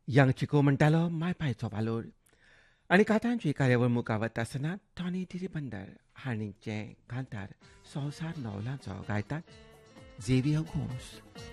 Young Chico म्हणटालो मायपायचो वालोर आनी कांतांची कार्यावळ मुखावत आसतना टॉनी तिरीबंदर हाणीचे कांतार संवसार नवलांचो गायतात झेवियर घोस.